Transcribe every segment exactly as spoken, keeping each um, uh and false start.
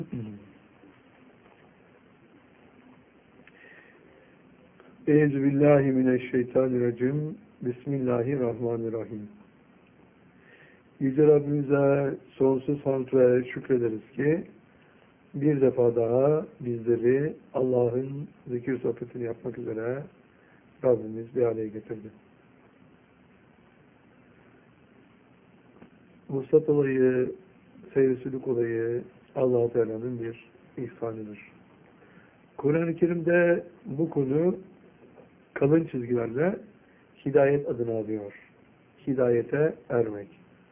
Euzubillahimineşşeytanirracim. Bismillahirrahmanirrahim. Yüce Rabbimize sonsuz hamd ve şükrederiz ki bir defa daha bizleri Allah'ın zikir sohbetini yapmak üzere Rabbimiz bir araya getirdi. Vuslat olayı, seyir-i olayı Allah-u Teala'nın bir ihsanıdır. Kur'an-ı Kerim'de bu konu kalın çizgilerle hidayet adını alıyor. Hidayete ermek.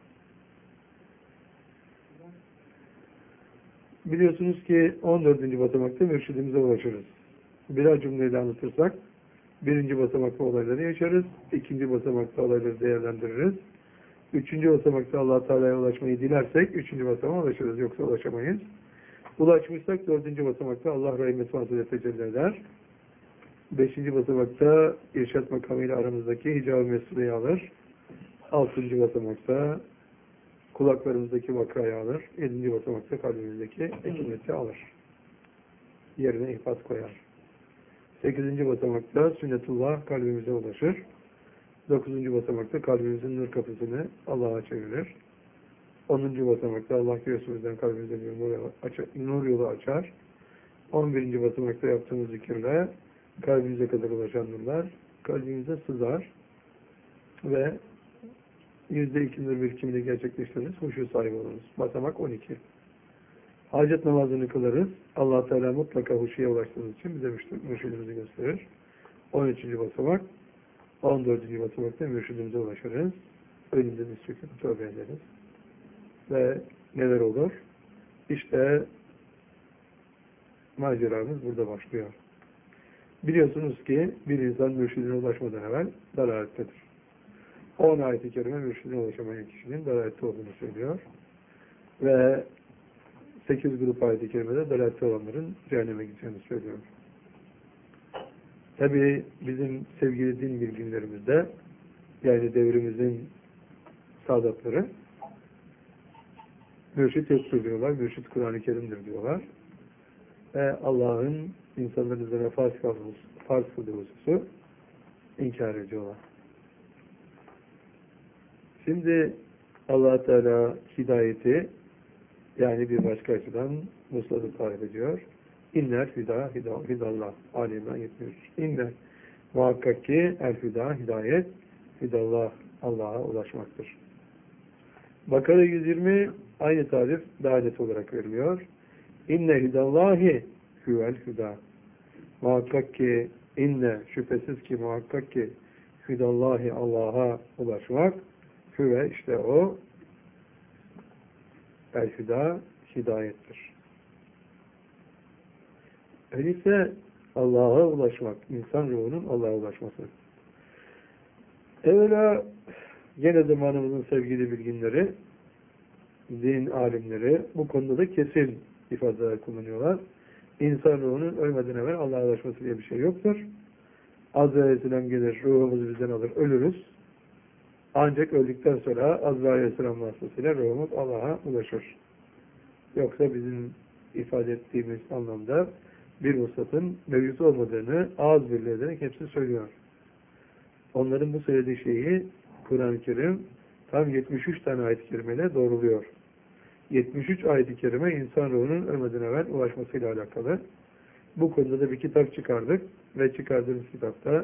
Biliyorsunuz ki on dördüncü basamakta mürşidimize ulaşırız. Birer cümleyle anlatırsak, birinci basamakta olayları yaşarız, ikinci basamakta olayları değerlendiririz. Üçüncü basamakta Allah-u Teala'ya ulaşmayı dilersek, üçüncü basamağa ulaşırız, yoksa ulaşamayız. Ulaşmışsak, dördüncü basamakta Allah rahmet vasıtasıyla tecelli eder. Beşinci basamakta irşat makamıyla aramızdaki hicab-ı mesuleyi alır. Altıncı basamakta kulaklarımızdaki vakayı alır. Yedinci basamakta kalbimizdeki ekimeti alır. Yerine ihfaz koyar. Sekizinci basamakta sünnetullah kalbimize ulaşır. Dokuzuncu basamakta kalbimizin nur kapısını Allah'a çevirir. Onuncu basamakta Allah göğsümüzden kalbimize bir nur yolu açar. Nur yolu açar. On birinci basamakta yaptığımız zikirle kalbimize kadar ulaşan nurlar kalbimize sızar ve yüzde ikidir birikimini gerçekleştiririz. Huşu sahibi oluruz. Basamak on iki. Hacet namazını kılarız. Allah Teala mutlaka huşuya ulaştığımız için bize mürşidimizi gösterir. on üçüncü basamak. on dördüncü basamakta mürşidimize ulaşırız. Önümüzde bir sükun tövbe ederiz. Ve neler olur? İşte maceramız burada başlıyor. Biliyorsunuz ki bir insan mürşidine ulaşmadan evvel dalalettedir. on ayet-i kerime mürşidine ulaşamayan kişinin dalalette olduğunu söylüyor. Ve sekiz grup ayet-i kerimede dalalette olanların cehenneme gideceğini söylüyor. Tabi bizim sevgili din bilginlerimizde, yani devrimizin saadatları, mürşid yoktur diyorlar, mürşid Kur'an-ı Kerim'dir diyorlar. Ve Allah'ın insanların üzerine farz kıldığı, farz kıldığı hususu inkar ediyorlar. Şimdi Allah Teala hidayeti, yani bir başka açıdan muslatı tarif ediyor. İnner hidâ hidâ hidallah. Ali İmran yetmiş üç. İnner muhakkak ki el hidâ hidayet hidallah, Allah'a ulaşmaktır. Bakara yüz yirmi aynı tarif daha net olarak veriliyor. İnne hidallahi huvel hüda. Muhakkak ki inne, şüphesiz ki muhakkak ki hidallahi, Allah'a ulaşmak, hüve işte o el hüda, hidayettir. Öyleyse Allah'a ulaşmak, insan ruhunun Allah'a ulaşması. Evvela gene zamanımızın sevgili bilginleri, din alimleri bu konuda da kesin ifadeler kullanıyorlar. İnsan ruhunun ölmeden evvel Allah'a ulaşması diye bir şey yoktur. Azrail Aleyhisselam gelir, ruhumuzu bizden alır, ölürüz. Ancak öldükten sonra Azrail Aleyhisselam vasıtasıyla ruhumuz Allah'a ulaşır. Yoksa bizim ifade ettiğimiz anlamda bir vuslatın mevcut olmadığını ağız birliği ederek hepsi söylüyor. Onların bu söylediği şeyi Kur'an-ı Kerim tam yetmiş üç tane ayet-i kerimeyle doğruluyor. yetmiş üç ayet-i kerime insan ruhunun ölmeden evvel ulaşmasıyla alakalı. Bu konuda da bir kitap çıkardık ve çıkardığımız kitapta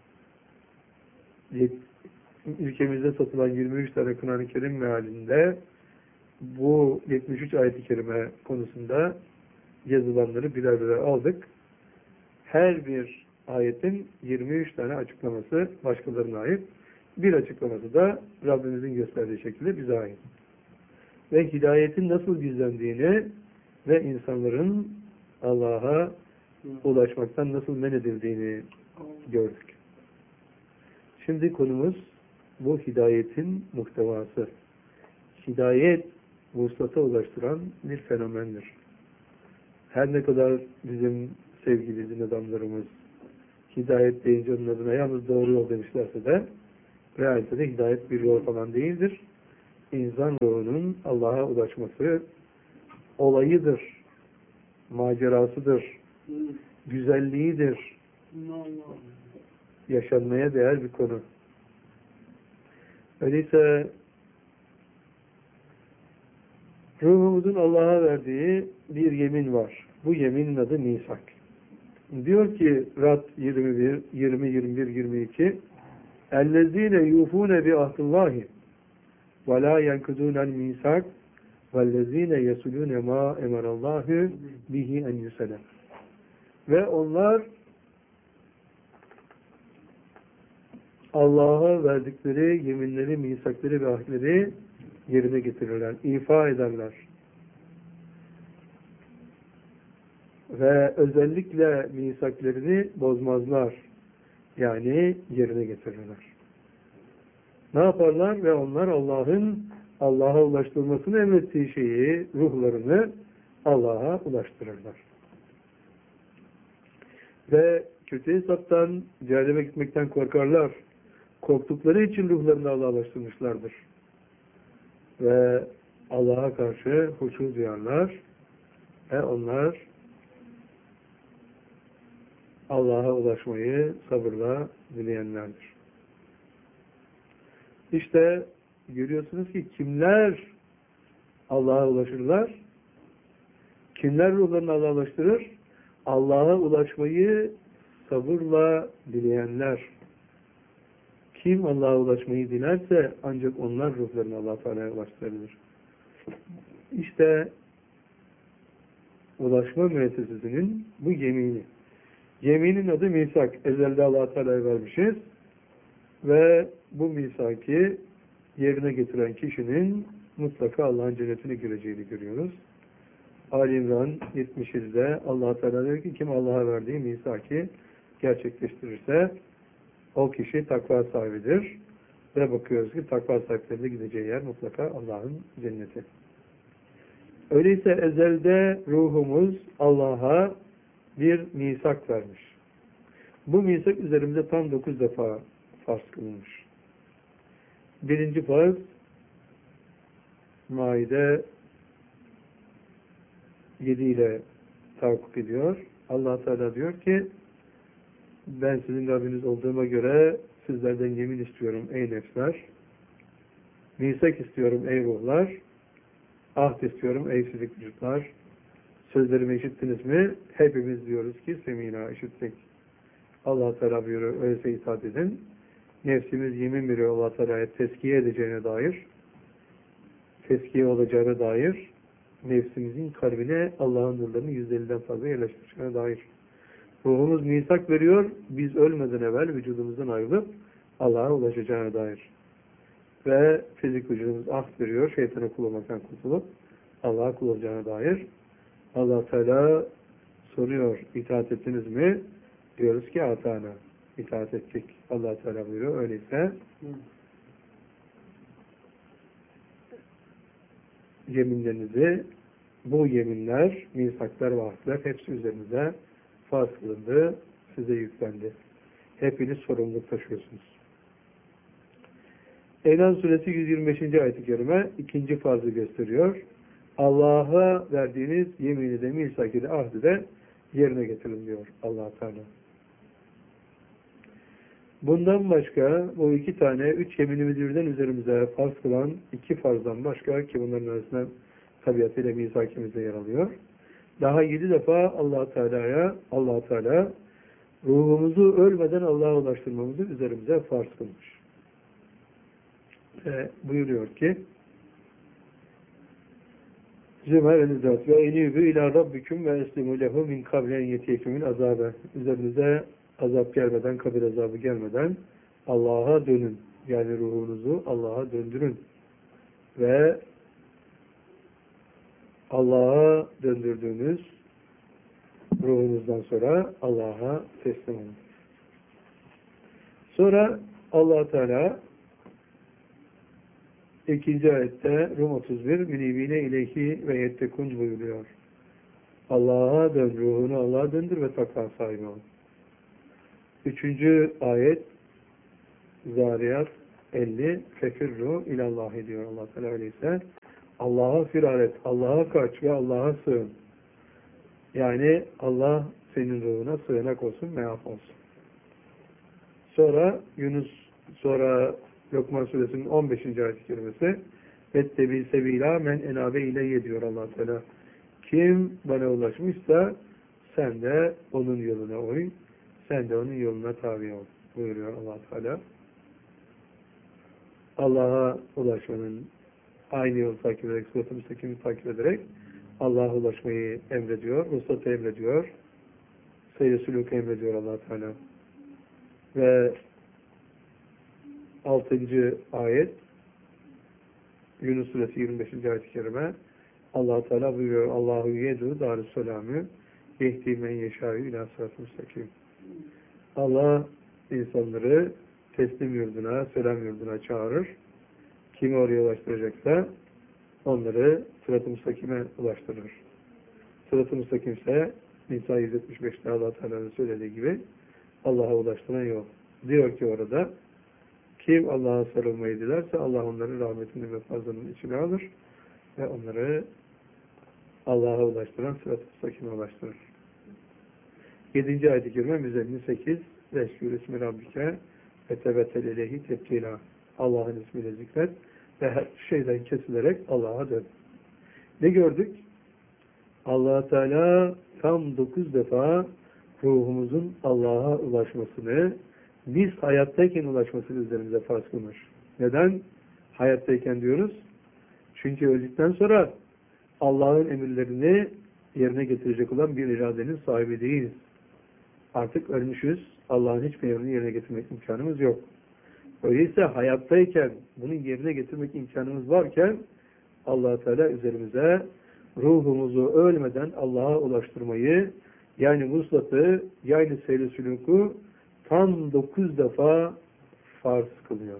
ülkemizde satılan yirmi üç tane Kur'an-ı Kerim mealinde bu yetmiş üç ayet-i kerime konusunda yazılanları birer birer aldık. Her bir ayetin yirmi üç tane açıklaması başkalarına ait. Bir açıklaması da Rabbimizin gösterdiği şekilde bize ait. Ve hidayetin nasıl gizlendiğini ve insanların Allah'a ulaşmaktan nasıl men edildiğini gördük. Şimdi konumuz bu hidayetin muhtevası. Hidayet, vuslata ulaştıran bir fenomendir. Her ne kadar bizim sevgili din adamlarımız hidayet deyince onun adına yalnız doğru yol demişlerse de realitede hidayet bir yol falan değildir. İnsan ruhunun Allah'a ulaşması olayıdır. macerasıdır, güzelliğidir. Yaşanmaya değer bir konu. Öyleyse ruhumuzun Allah'a verdiği bir yemin var. Bu yeminin adı misak. Diyor ki Rad yirmi bir, yirmi, yirmi bir, yirmi iki اَلَّذ۪ينَ يُوفُونَ بِعَهْدِ اللّٰهِ وَلَا يَنْكُذُونَ الْمِيسَاقِ وَالَّذ۪ينَ يَسُلُونَ مَا اَمَرَ اللّٰهُ بِهِ اَنْ يُسَلَمْ. Ve onlar Allah'a verdikleri yeminleri, misakları ve ahdleri yerine getirirler, ifa ederler. Ve özellikle misaklarını bozmazlar. Yani yerine getirirler. Ne yaparlar? Ve onlar Allah'ın Allah'a ulaştırmasını emrettiği şeyi, ruhlarını Allah'a ulaştırırlar. Ve kötü hesaptan, cehenneme gitmekten korkarlar. Korktukları için ruhlarını Allah'a ulaştırmışlardır. Ve Allah'a karşı huşu duyarlar. Ve onlar Allah'a ulaşmayı sabırla dileyenlerdir. İşte görüyorsunuz ki kimler Allah'a ulaşırlar? Kimler ruhlarını Allah'a ulaştırır? Allah'a ulaşmayı sabırla dileyenler. Kim Allah'a ulaşmayı dilerse ancak onlar ruhlarını Allah Teala'ya ulaştırabilir. İşte ulaşma müessesesinin bu yemini. Yeminin adı misak. Ezelde Allah Teala'ya vermişiz. Ve bu misaki yerine getiren kişinin mutlaka Allah'ın cennetine gireceğini görüyoruz. Ali İmran yetmiş yedide Allah Teala diyor ki kim Allah'a verdiği misaki gerçekleştirirse o kişi takva sahibidir. Ve bakıyoruz ki takva sahiplerine gideceği yer mutlaka Allah'ın cenneti. Öyleyse ezelde ruhumuz Allah'a bir misak vermiş. Bu misak üzerimize tam dokuz defa farz kılınmış. Birinci farz Maide yedi ile tahakkuk ediyor. Allah Teala diyor ki ben sizin Rabbiniz olduğuma göre sizlerden yemin istiyorum ey nefsler. Misak istiyorum ey ruhlar. Ahd istiyorum ey fizik vücutlar. Sözlerimi işittiniz mi? Hepimiz diyoruz ki semina işittik. Allah Teala buyuruyor öyleyse itaat edin. Nefsimiz yemin veriyor Allah Teala'ya tezkiye edeceğine dair, tezkiye olacağına dair, nefsimizin kalbine Allah'ın nurlarını yüz elliden fazla yerleştireceğine dair. Ruhumuz misak veriyor, biz ölmeden evvel vücudumuzdan ayrılıp Allah'a ulaşacağına dair. Ve fizik vücudumuz ahd veriyor, şeytana kul olmaktan kurtulup Allah'a kul olacağına dair. Allah Teala soruyor, itaat ettiniz mi? Diyoruz ki atana. İtaat ettik. Allah Teala buyuruyor. Öyleyse Hı. yeminlerinizi, bu yeminler, misaklar ve ahdler hepsi üzerinize farz kılındı, size yüklendi. Hepiniz sorumluluk taşıyorsunuz. En'am suresi yüz yirmi beşinci ayet-i kerime ikinci farzı gösteriyor. Allah'a verdiğiniz yemini de, misaki de, ahdi de yerine getirin diyor Allah Teala. Bundan başka bu iki tane, üç yeminimiz birden üzerimize farz kılan iki farzdan başka ki bunların arasında tabiatıyla misakimizde yer alıyor. Daha yedi defa Allah Teala'ya, Allah Teala ruhumuzu ölmeden Allah'a ulaştırmamızı üzerimize farz kılmış. E, buyuruyor ki Zümer el-İzzat ve enîbü ilâ rabbiküm ve eslimû lehu min kablen yetiyekümün azâbe. Üzerinize azap gelmeden, kabir azabı gelmeden Allah'a dönün. Yani ruhunuzu Allah'a döndürün. Ve Allah'a döndürdüğünüz ruhunuzdan sonra Allah'a teslim olun. Sonra Allah Teala ikinci ayette Rum otuz bir münibine ileyhi ve yettekun buyuruyor. Allah'a dön, ruhunu Allah'a döndür ve takva sahibi ol. Üçüncü ayet Zariyat elli fefirru ilallahi diyor Allah Teala öyleyse. Allah'a firar et, Allah'a kaç ve Allah'a sığın. Yani Allah senin ruhuna sığınak olsun, meaf olsun. Sonra Yunus, sonra Lokman Suresinin on beşinci ayet-i kerimesi vettebi sebila men enabe ileyye diyor Allah Teala. Kim bana ulaşmışsa sen de onun yoluna uy, sen de onun yoluna tabi ol buyuruyor Allah Teala. Allah'a ulaşmanın aynı yolu takip ederek, sırat-ı müstakimi takip ederek Allah'a ulaşmayı emrediyor, ruhsatı emrediyor, seyir-i sülûkü emrediyor Allah Teala. Ve altıncı ayet Yunus Suresi yirmi beşinci ayet-i kerime Allah Teala buyuruyor Allahu yedu darüsselamü yehdi men yeşâ'ü ilâ sırat-ı müstakim. Allah insanları teslim yurduna, selam yurduna çağırır. Kimi oraya ulaştıracaksa onları sırat-ı müstakime ulaştırır. Sırat-ı müstakimse Nisa yüz yetmiş beşte Allah Teala'nın söylediği gibi Allah'a ulaştıran yol. Diyor ki orada kim Allah'a sarılmayı dilerse Allah onları rahmetinin ve fazlının içine alır ve onları Allah'a ulaştıran sırat-ı müstakime ulaştırır. Yedinci ayet-i kerime Müzzemmil sekiz Veşkür ismi Rabbike ve tebettel elehi tebkila. Allah'ın ismiyle zikret ve her şeyden kesilerek Allah'a dön. Ne gördük? Allah Teala tam dokuz defa ruhumuzun Allah'a ulaşmasını, biz hayattayken ulaşmasını üzerimize farz kılmış. Neden? Hayattayken diyoruz. Çünkü öldükten sonra Allah'ın emirlerini yerine getirecek olan bir iradenin sahibi değiliz. Artık ölmüşüz. Allah'ın hiçbir emrini yerine getirmek imkanımız yok. Öyleyse hayattayken bunu yerine getirmek imkanımız varken Allah Teala üzerimize ruhumuzu ölmeden Allah'a ulaştırmayı, yani vuslatı, yani seyri sülûkü tam dokuz defa farz kılıyor.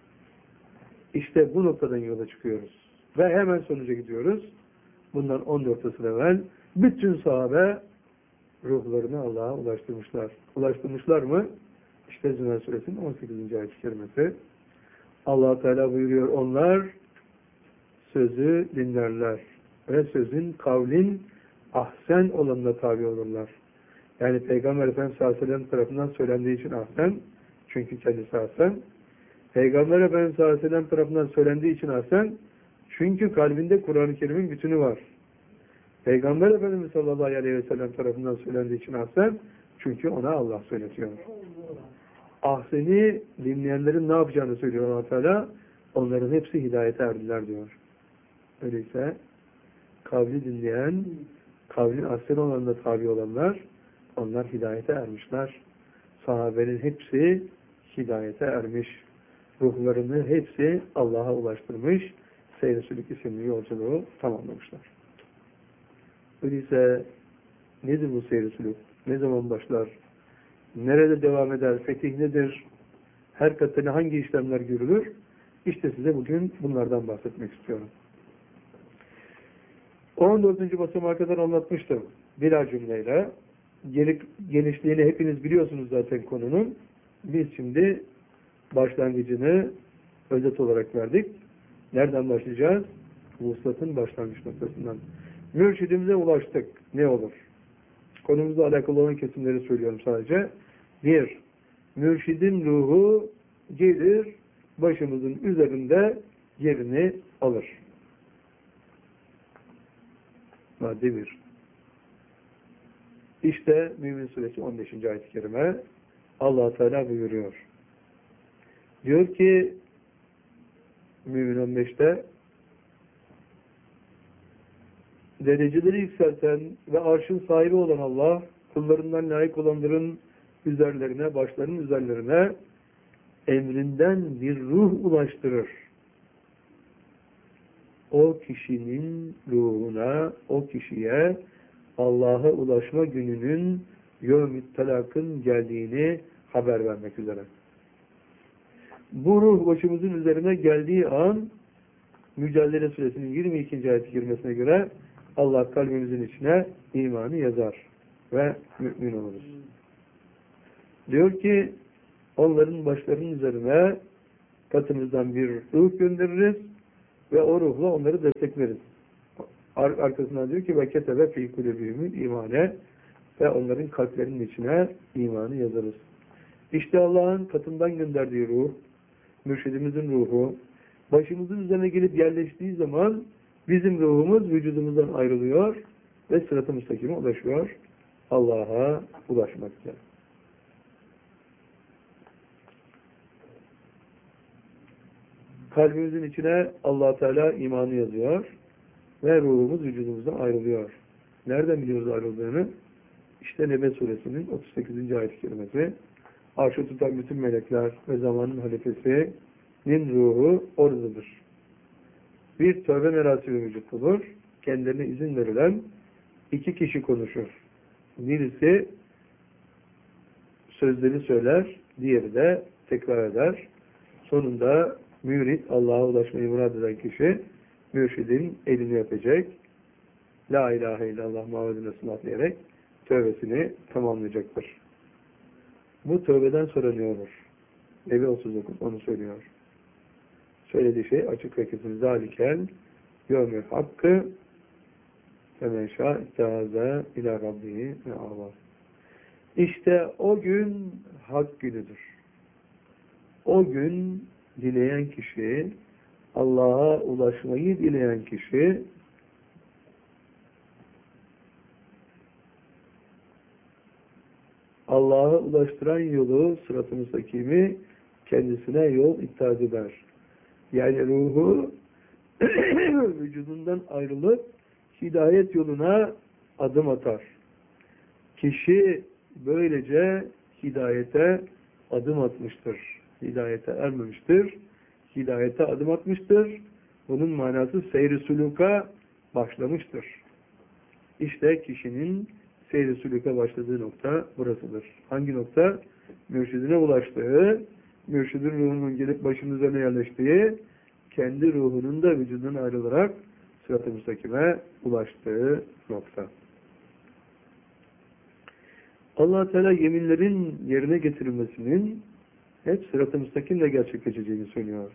İşte bu noktadan yola çıkıyoruz. Ve hemen sonuca gidiyoruz. Bundan on dört asır evvel bütün sahabe ruhlarını Allah'a ulaştırmışlar. Ulaştırmışlar mı? İşte Zümer Suresinin on sekizinci ayet-i kerimesi. Allah Teala buyuruyor, onlar sözü dinlerler ve sözün, kavlin ahsen olanına tabi olurlar. Yani Peygamber Efendimiz sallallahu aleyhi ve sellem tarafından söylendiği için ahsen, çünkü kendisi ahsen. Peygamber Efendimiz sallallahu aleyhi ve sellem tarafından söylendiği için ahsen, çünkü kalbinde Kur'an-ı Kerim'in bütünü var. Peygamber Efendimiz sallallahu aleyhi ve sellem tarafından söylendiği için ahsen, çünkü ona Allah söyletiyor. Ahseni dinleyenlerin ne yapacağını söylüyor Allah Teala. Onların hepsi hidayete erdiler diyor. Öyleyse kavli dinleyen, kavlin ahsen olanına tabi olanlar, onlar hidayete ermişler. Sahabenin hepsi hidayete ermiş. Ruhlarını hepsi Allah'a ulaştırmış. Seyr-i Sülük isimli yolculuğu tamamlamışlar. Öyleyse nedir bu seyr-i sülük? Ne zaman başlar? Nerede devam eder? Fetih nedir? Her katına hangi işlemler görülür? İşte size bugün bunlardan bahsetmek istiyorum. on dördüncü basamağa kadar anlatmıştım. Birer cümleyle. Genişliğini hepiniz biliyorsunuz zaten konunun. Biz şimdi başlangıcını özet olarak verdik. Nereden başlayacağız? Vuslatın başlangıç noktasından. Mürşidimize ulaştık. Ne olur? Konumuzla alakalı olan kesimleri söylüyorum sadece. Bir, mürşidin ruhu gelir, başımızın üzerinde yerini alır. Madde bir. İşte Mümin Suresi on beşinci ayet-i kerime Allah Teala buyuruyor. Diyor ki Mümin on beşte dereceleri yükselten ve arşın sahibi olan Allah, kullarından layık olanların üzerlerine, başlarının üzerlerine emrinden bir ruh ulaştırır. O kişinin ruhuna, o kişiye Allah'a ulaşma gününün yevm-i talakın geldiğini haber vermek üzere. Bu ruh başımızın üzerine geldiği an Mücadele Suresinin yirmi ikinci ayet-i kerimesine göre Allah kalbimizin içine imanı yazar ve mümin oluruz. Diyor ki onların başlarının üzerine katımızdan bir ruh göndeririz ve o ruhla onları destekleriz. Ar arkasından diyor ki ve ketebe fî kulübihimül imane ve onların kalplerinin içine imanı yazarız. İşte Allah'ın katından gönderdiği ruh, mürşidimizin ruhu, başımızın üzerine gelip yerleştiği zaman bizim ruhumuz vücudumuzdan ayrılıyor ve sırat-ı müstakime ulaşıyor. Allah'a ulaşmakta. Kalbimizin içine Allah Teala imanı yazıyor ve ruhumuz vücudumuzdan ayrılıyor. Nereden biliyoruz ayrıldığını? İşte Nebe suresinin otuz sekizinci ayet-i kerimesi. Arşı tutan bütün melekler ve zamanın halifesinin ruhu oradadır. Bir tövbe merasimi vücut bulur. Kendilerine izin verilen iki kişi konuşur. Birisi sözleri söyler, diğeri de tekrar eder. Sonunda mürit, Allah'a ulaşmayı murad eden kişi mürşidin elini öpecek. La ilahe illallah Muhammedun Resulullah diyerek tövbesini tamamlayacaktır. Bu tövbeden sonra ne olur? Nebi otuz dokuz onu söylüyor. Söylediği şey açık ve kesin. Zalikel yevmül hakkı femen şâ ittehâze ilâ rabbihi me'âvâ. İşte o gün hak günüdür. O gün dileyen kişi, Allah'a ulaşmayı dileyen kişi Allah'a ulaştıran yolu, sırat-ı müstakimi kendisine yol ittihad eder. Yani ruhu vücudundan ayrılıp hidayet yoluna adım atar. Kişi böylece hidayete adım atmıştır. Hidayete ermemiştir. Hidayete adım atmıştır. Bunun manası seyr-i suluka başlamıştır. İşte kişinin seyr-i suluka başladığı nokta burasıdır. Hangi nokta? Mürşidine ulaştığı, mürşidin ruhunun gelip başının üzerine yerleştiği, kendi ruhunun da vücudundan ayrılarak sırat-ı müstakime ulaştığı nokta. Allah Teala yeminlerin yerine getirilmesinin hep sırat-ı müstakimle gerçekleşeceğini söylüyor.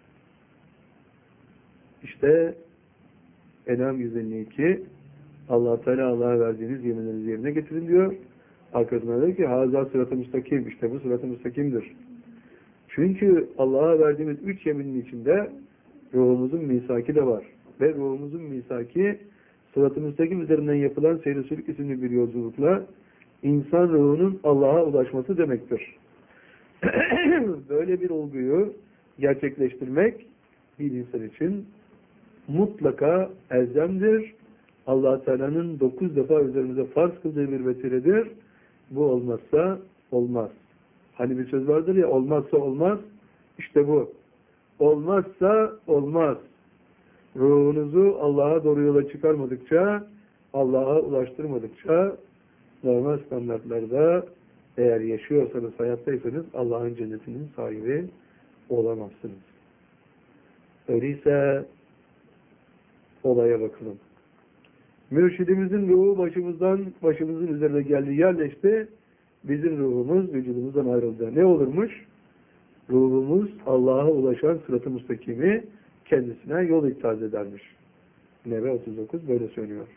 İşte En'am yüz elli iki Allah Teala Allah'a verdiğiniz yeminlerinizi yerine getirin diyor. Arkasından diyor ki haza sırat-ı müstakim. İşte bu sırat-ı müstakimdir. Çünkü Allah'a verdiğimiz üç yeminin içinde ruhumuzun misaki de var. Ve ruhumuzun misaki sırat-ı müstakim üzerinden yapılan seyr-i sülük isimli bir yolculukla insan ruhunun Allah'a ulaşması demektir. Böyle bir olguyu gerçekleştirmek bir insan için mutlaka elzemdir. Allah Teala'nın dokuz defa üzerimize farz kıldığı bir vesiledir. Bu olmazsa olmaz. Hani bir söz vardır ya, olmazsa olmaz. İşte bu. Olmazsa olmaz. Ruhunuzu Allah'a doğru yola çıkarmadıkça, Allah'a ulaştırmadıkça normal standartlarda eğer yaşıyorsanız, hayattaysanız Allah'ın cennetinin sahibi olamazsınız. Öyleyse olaya bakalım. Mürşidimizin ruhu başımızdan, başımızın üzerine geldi, yerleşti. Bizim ruhumuz vücudumuzdan ayrıldı. Ne olurmuş? Ruhumuz Allah'a ulaşan sırat-ı müstakimi kendisine yol ittihaz edermiş. Nebe otuz dokuz böyle söylüyor.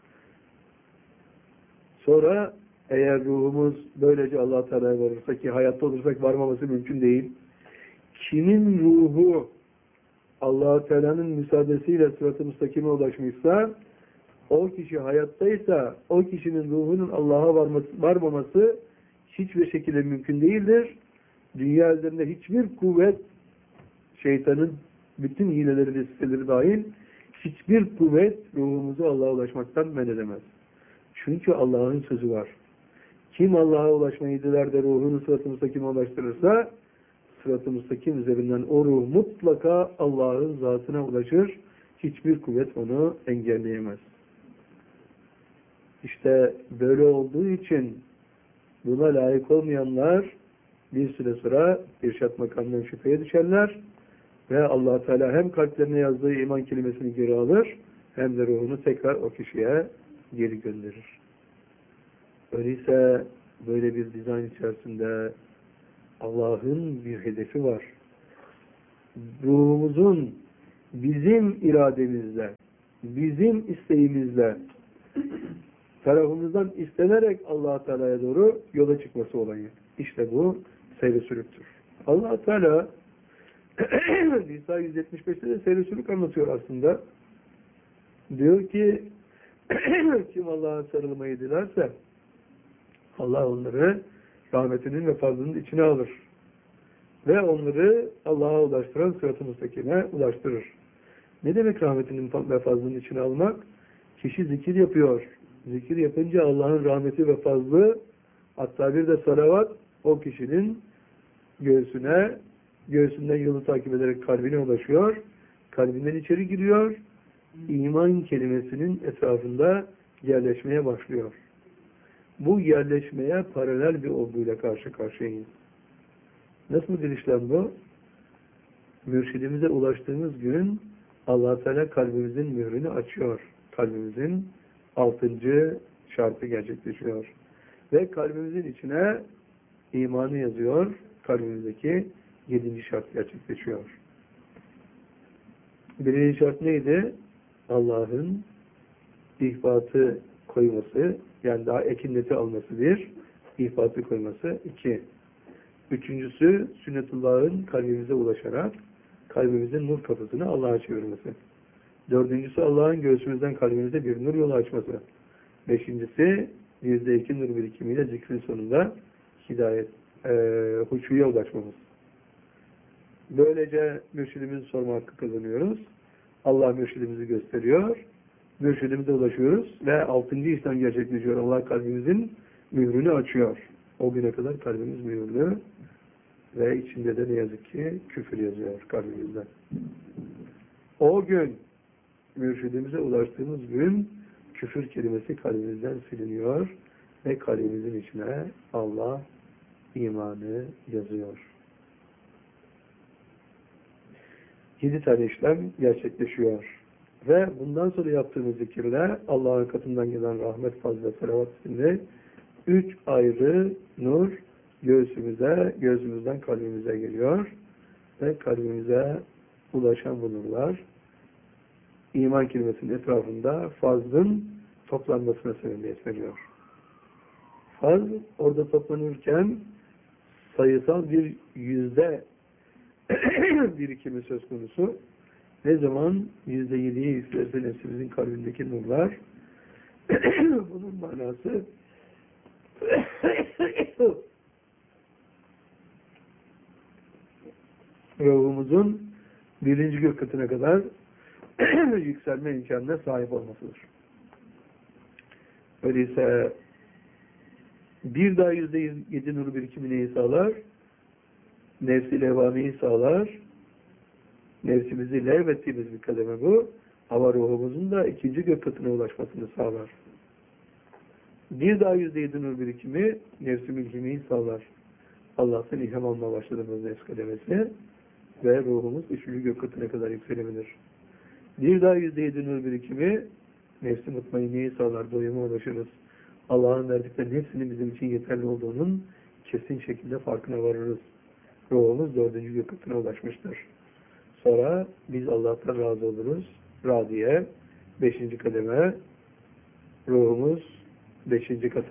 Sonra eğer ruhumuz böylece Allah Teala'ya varırsa, ki hayatta olursak varmaması mümkün değil. Kimin ruhu Allah Teala'nın müsaadesiyle sırat-ı müstakime ulaşmışsa, o kişi hayattaysa o kişinin ruhunun Allah'a varmaması hiçbir şekilde mümkün değildir. Dünya üzerinde hiçbir kuvvet, şeytanın bütün hileleri ve siteleri dahil, hiçbir kuvvet ruhumuzu Allah'a ulaşmaktan men edemez. Çünkü Allah'ın sözü var. Kim Allah'a ulaşmayı diler de ruhunu sırat-ı müstakime ulaştırırsa, sırat-ı müstakim üzerinden o ruh mutlaka Allah'ın zatına ulaşır. Hiçbir kuvvet onu engelleyemez. İşte böyle olduğu için buna layık olmayanlar bir süre sonra irşat makamından şüpheye düşerler ve Allah Teala hem kalplerine yazdığı iman kelimesini geri alır hem de ruhunu tekrar o kişiye geri gönderir. Öyleyse böyle bir dizayn içerisinde Allah'ın bir hedefi var. Ruhumuzun bizim irademizle bizim isteğimizle tarafımızdan istenerek Allah Teala'ya doğru yola çıkması olayı. İşte bu seyri sülüktür. Allah Teala Nisa yüz yetmiş beşte de seyri sülük anlatıyor aslında. Diyor ki kim Allah'a sarılmayı dilerse Allah onları rahmetinin ve fazlının içine alır. Ve onları Allah'a ulaştıran sırat-ı müstakime ulaştırır. Ne demek rahmetinin ve fazlının içine almak? Kişi zikir yapıyor. Zikir yapınca Allah'ın rahmeti ve fazlı, hatta bir de salavat o kişinin göğsüne, göğsünden yolu takip ederek kalbine ulaşıyor. Kalbinden içeri giriyor. İman kelimesinin etrafında yerleşmeye başlıyor. Bu yerleşmeye paralel bir olguyla karşı karşıyayız. Nasıl bir işlem bu? Mürşidimize ulaştığımız gün Allah Teala kalbimizin mührünü açıyor. Kalbimizin altıncı şartı gerçekleşiyor. Ve kalbimizin içine imanı yazıyor. Kalbimizdeki yedinci şart gerçekleşiyor. Birinci şart neydi? Allah'ın ihbatı koyması, yani daha ekinleti alması bir, ihbatı koyması iki. Üçüncüsü, sünnetullah'ın kalbimize ulaşarak kalbimizin nur kapısını Allah'a çevirmesi. Dördüncüsü, Allah'ın göğsümüzden kalbimize bir nur yolu açması. Beşincisi, yüzde iki nur birikimiyle zikrin sonunda hidayet, e, huşuya ulaşmamız. Böylece mürşidimizi sorma hakkı kazanıyoruz. Allah mürşidimizi gösteriyor. Mürşidimize ulaşıyoruz ve altıncı işlem gerçekleşiyor. Allah kalbimizin mührünü açıyor. O güne kadar kalbimiz mühürlü ve içinde de ne yazık ki küfür yazıyor kalbimizden. O gün mürşidimize ulaştığımız gün küfür kelimesi kalbimizden siliniyor ve kalbimizin içine Allah imanı yazıyor. Yedi tane işlem gerçekleşiyor. Ve bundan sonra yaptığımız zikirle Allah'ın katından gelen rahmet, fazla, selavat isimli üç ayrı nur göğsümüze, gözümüzden kalbimize geliyor. Ve kalbimize ulaşan bu nurlar iman kelimesinin etrafında fazlın toplanmasına sebebiyet veriyor. Faz orada toplanırken sayısal bir yüzde birikimi söz konusu. Ne zaman yüzde yediye yükselirse nefsimizin kalbindeki nurlar bunun manası ruhumuzun birinci gök katına kadar yükselme imkanına sahip olmasıdır. Öyleyse bir daha yüzde yedi nur birikimi neyi sağlar? Nefsi levamiyi sağlar. Nefsimizi levmettiğimiz bir kademe bu. Ama ruhumuzun da ikinci gök katına ulaşmasını sağlar. Bir daha yüzde yedi nur birikimi nefsi mülkimiyi sağlar. Allah'tan ilham alma başladığımız nefs kademesi ve ruhumuz üçüncü gök katına kadar yükselebilir. Bir daha yüzde yedi nur birikimi nefsi mutmainneyi sağlar. Doyuma ulaşırız. Allah'ın verdiklerinin hepsinin bizim için yeterli olduğunun kesin şekilde farkına varırız. Ruhumuz dördüncü gök katına ulaşmıştır. Sonra biz Allah'tan razı oluruz. Radiye, beşinci kademe, ruhumuz beşinci kat